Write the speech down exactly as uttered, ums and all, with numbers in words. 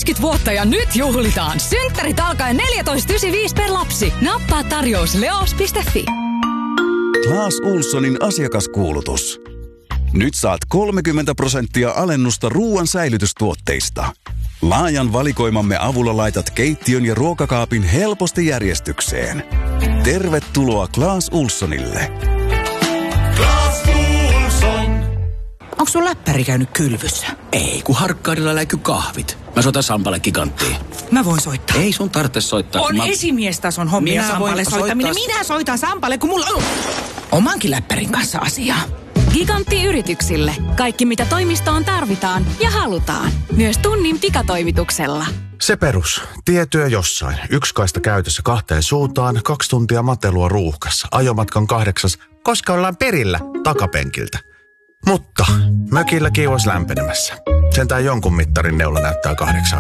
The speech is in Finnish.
kaksikymmentä vuotta ja nyt juhlitaan. Synttärit alkaen neljätoista yhdeksänkymmentäviisi per lapsi. Nappaa tarjous leos piste fi. Clas Ohlsonin asiakaskuulutus. Nyt saat kolmekymmentä prosenttia alennusta ruoan säilytystuotteista. Laajan valikoimamme avulla laitat keittiön ja ruokakaapin helposti järjestykseen. Tervetuloa Clas Ohlsonille. Clas Ohlson. Onko sun läppäri käynyt kylvyssä? Ei, kun Harkkaudella läiky kahvit. Mä soitan Sampalle Giganttiin. Mä voin soittaa. Ei sun tarvitse soittaa. On mä... esimiestason hommia Minä Sampalle voin soittaminen. soittaa... Minä soitan Sampalle, kun mulla on omankin läppärin kanssa asiaa. Gigantti yrityksille. Kaikki mitä toimistoon tarvitaan ja halutaan. Myös tunnin pikatoimituksella. Se perus. Tietyö jossain. Yksi kaista käytössä kahteen suuntaan, kaksi tuntia matelua ruuhkassa. Ajomatkan kahdeksas, koska ollaan perillä takapenkiltä. Mutta mökillä kiivas lämpenemässä. Sentään jonkun mittarin neula näyttää kahdeksan.